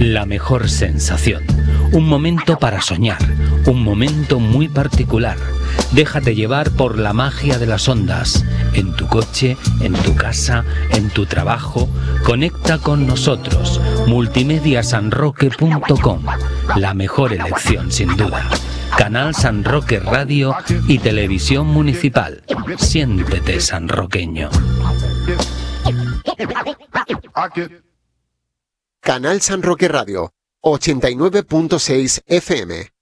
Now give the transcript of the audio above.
La mejor sensación. Un momento para soñar. Un momento muy particular. Déjate llevar por la magia de las ondas. En tu coche, en tu casa, en tu trabajo. Conecta con nosotros. Multimediasanroque.com. La mejor elección, sin duda. Canal San Roque Radio y Televisión Municipal. Siéntete sanroqueño. Canal San Roque Radio, 89.6 FM.